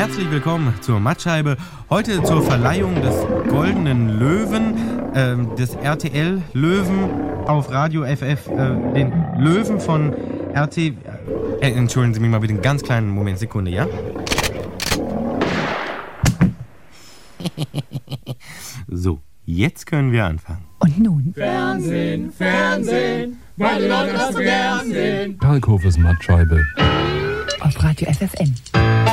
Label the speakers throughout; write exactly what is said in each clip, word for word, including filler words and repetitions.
Speaker 1: herzlich willkommen zur Mattscheibe. Heute zur Verleihung des Goldenen Löwen, äh, des R T L-Löwen auf Radio F F, äh, den Löwen von R T... Äh, entschuldigen Sie mich mal bitte einen ganz kleinen Moment, Sekunde, ja? So, jetzt können wir anfangen.
Speaker 2: Und nun?
Speaker 3: Fernsehen, Fernsehen, weil die Leute das so gern sehen.
Speaker 4: Kalkhofes Mattscheibe.
Speaker 2: Auf Radio F F N.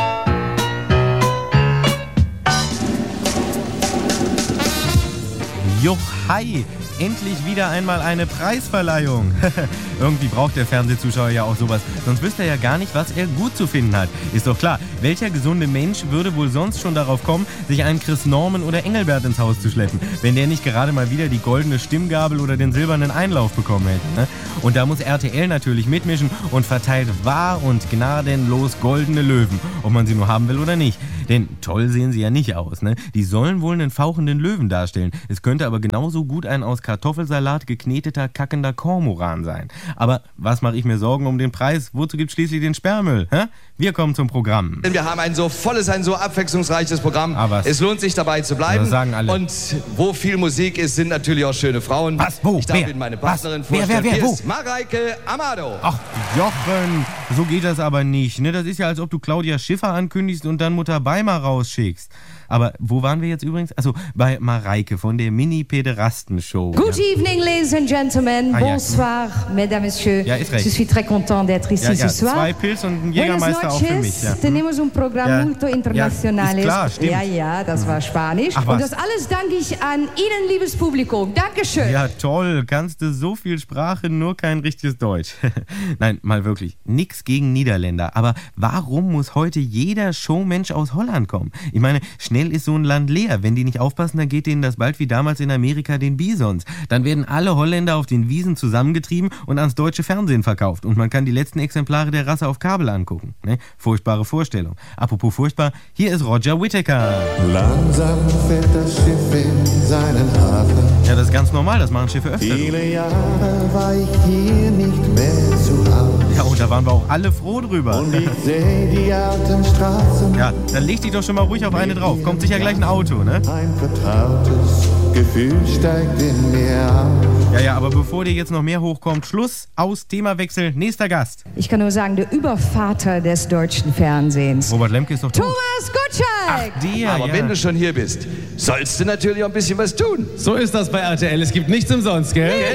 Speaker 1: Jo, hi! Endlich wieder einmal eine Preisverleihung. Irgendwie braucht der Fernsehzuschauer ja auch sowas. Sonst wüsste er ja gar nicht, was er gut zu finden hat. Ist doch klar, welcher gesunde Mensch würde wohl sonst schon darauf kommen, sich einen Chris Norman oder Engelbert ins Haus zu schleppen, wenn der nicht gerade mal wieder die goldene Stimmgabel oder den silbernen Einlauf bekommen hätte. Ne? Und da muss R T L natürlich mitmischen und verteilt wahr und gnadenlos goldene Löwen, ob man sie nur haben will oder nicht. Denn toll sehen sie ja nicht aus. Ne? Die sollen wohl einen fauchenden Löwen darstellen. Es könnte aber genauso gut ein aus Kartoffelsalat gekneteter, kackender Kormoran sein. Aber was mache ich mir Sorgen um den Preis? Wozu gibt schließlich den Sperrmüll? Hä? Wir kommen zum Programm.
Speaker 5: Wir haben ein so volles, ein so abwechslungsreiches Programm.
Speaker 1: Ah, was?
Speaker 5: Es lohnt sich dabei zu bleiben.
Speaker 1: Das sagen alle.
Speaker 5: Und wo viel Musik ist, sind natürlich auch schöne Frauen.
Speaker 1: Was? Wo?
Speaker 5: Ich darf
Speaker 1: Wer?
Speaker 5: Ihnen meine
Speaker 1: Was?
Speaker 5: Partnerin
Speaker 1: Wer,
Speaker 5: vorstellen.
Speaker 1: wer, wer?
Speaker 5: Hier
Speaker 1: Wo?
Speaker 5: ist Mareike Amado.
Speaker 1: Ach, Jochen, so geht das aber nicht. Ne? Das ist ja, als ob du Claudia Schiffer ankündigst und dann Mutter Beimer rausschickst. Aber wo waren wir jetzt übrigens? Also bei Mareike von der Mini-Pederasten-Show.
Speaker 6: Good
Speaker 1: ja.
Speaker 6: evening, ladies and gentlemen.
Speaker 1: Ah, ja.
Speaker 6: Bonsoir, mesdames, messieurs.
Speaker 1: Ja, ist recht.
Speaker 6: Je suis très content d'être ici
Speaker 1: Ja, ja,
Speaker 6: ce soir.
Speaker 1: zwei Pilz und ein
Speaker 6: Buenas
Speaker 1: Jägermeister auch für mich.
Speaker 6: noches.
Speaker 1: Ja.
Speaker 6: Tenemos un programa
Speaker 1: Ja.
Speaker 6: multo
Speaker 1: Ja,
Speaker 6: internacionales.
Speaker 1: ist klar, stimmt.
Speaker 6: ja, ja, das war Spanisch.
Speaker 1: Ach, was?
Speaker 6: Und das alles danke ich an Ihnen, liebes Publikum. Dankeschön.
Speaker 1: Ja, toll. Kannst du so viel Sprache, nur kein richtiges Deutsch. Nein, mal wirklich. Nix gegen Niederländer. Aber warum muss heute jeder Showmensch aus Holland kommen? Ich meine, schnell ist so ein Land leer. Wenn die nicht aufpassen, dann geht denen das bald wie damals in Amerika den Bisons. Dann werden alle Holländer auf den Wiesen zusammengetrieben und ans deutsche Fernsehen verkauft. Und man kann die letzten Exemplare der Rasse auf Kabel angucken. Ne? Furchtbare Vorstellung. Apropos furchtbar, hier ist Roger Whittaker.
Speaker 7: Langsam fährt das Schiff in seinen Hafen.
Speaker 1: Ja, das ist ganz normal, das machen Schiffe öfter.
Speaker 7: Viele Jahre war ich hier nicht mehr zu Hause.
Speaker 1: Ja, und da waren wir auch alle froh drüber.
Speaker 7: Und ich sehe die alten Straßen.
Speaker 1: Ja, dann leg dich doch schon mal ruhig auf eine drauf. Kommt sicher gleich ein Auto, ne?
Speaker 7: Ein vertrautes Gefühl steigt in mir auf.
Speaker 1: Ja, ja, aber bevor dir jetzt noch mehr hochkommt, Schluss, aus, Themawechsel, nächster Gast.
Speaker 6: Ich kann nur sagen, der Übervater des deutschen Fernsehens.
Speaker 1: Robert Lemke ist doch tot.
Speaker 6: Thomas Gottschalk.
Speaker 1: Der,
Speaker 5: Aber
Speaker 1: ja.
Speaker 5: wenn du schon hier bist, sollst du natürlich auch ein bisschen was tun.
Speaker 3: So ist das bei R T L. Es gibt nichts umsonst, gell?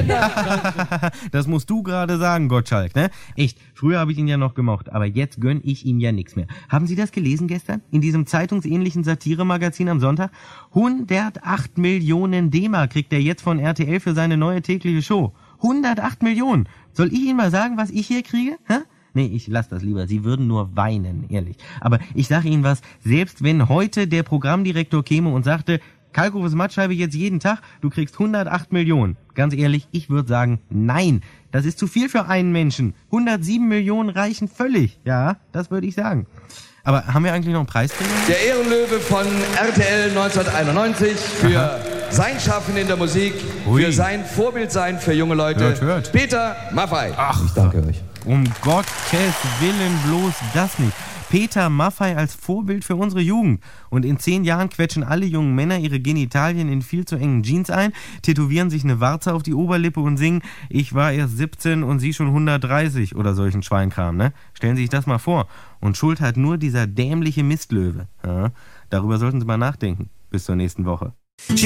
Speaker 1: Das musst du gerade sagen, Gottschalk, ne? Echt, früher habe ich ihn ja noch gemocht, aber jetzt gönn ich ihm ja nichts mehr. Haben Sie das gelesen gestern? In diesem zeitungsähnlichen Satiremagazin am Sonntag? hundertacht Millionen D-Mark kriegt er jetzt von R T L für seine neue tägliche Show. hundertacht Millionen! Soll ich Ihnen mal sagen, was ich hier kriege? Hä? Nee, ich lass das lieber. Sie würden nur weinen, ehrlich. Aber ich sage Ihnen was, selbst wenn heute der Programmdirektor käme und sagte, Kalkhofes Mattscheibe jetzt jeden Tag, du kriegst hundertacht Millionen. Ganz ehrlich, ich würde sagen, nein, das ist zu viel für einen Menschen. hundertsieben Millionen reichen völlig. Ja, das würde ich sagen. Aber haben wir eigentlich noch einen Preisträger?
Speaker 5: Der Ehrenlöwe von R T L neunzehnhunderteinundneunzig für
Speaker 1: Aha.
Speaker 5: sein Schaffen in der Musik,
Speaker 1: Ui.
Speaker 5: für sein Vorbildsein für junge Leute.
Speaker 1: Hört, hört.
Speaker 5: Peter Maffay.
Speaker 1: Ach,
Speaker 4: Ich danke euch.
Speaker 1: um Gottes Willen bloß das nicht. Peter Maffay als Vorbild für unsere Jugend. Und in zehn Jahren quetschen alle jungen Männer ihre Genitalien in viel zu engen Jeans ein, tätowieren sich eine Warze auf die Oberlippe und singen, ich war erst siebzehn und sie schon hundertdreißig oder solchen Schweinkram, ne? Stellen Sie sich das mal vor. Und Schuld hat nur dieser dämliche Mistlöwe. Ja, darüber sollten Sie mal nachdenken. Bis zur nächsten Woche.